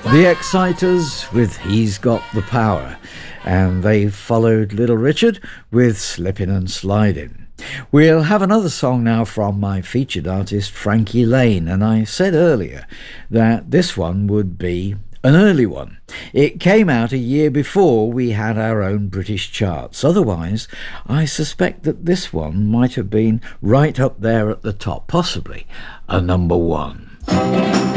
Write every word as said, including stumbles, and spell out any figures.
The Exciters with He's Got the Power, and they followed Little Richard with Slippin' and Slidin'. We'll have another song now from my featured artist Frankie Laine, and I said earlier that this one would be an early one. It came out a year before we had our own British charts. Otherwise, I suspect that this one might have been right up there at the top, possibly a number one.